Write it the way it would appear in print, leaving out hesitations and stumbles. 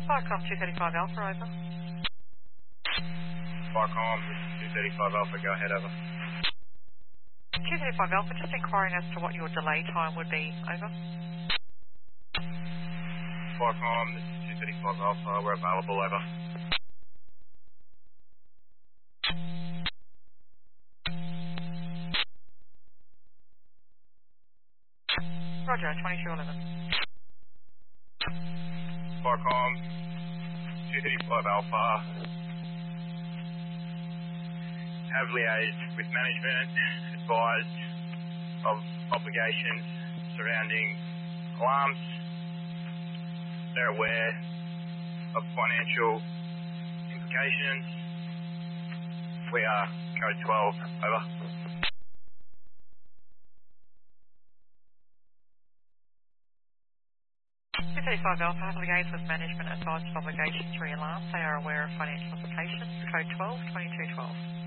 Viacom 235 Alpha, over. Viacom 235 Alpha, go ahead, over. 235 Alpha, just inquiring as to what your delay time would be, over. Viacom 235 Alpha, we're available, over. Roger, 2211. Viacom 235 Alpha, have liaised with management, advised of obligations surrounding alarms. They're aware of financial implications. We are code 12, over. Five Alpha have liaised with management advised of obligations re-alarm. They are aware of financial implications. Code 12, 2212.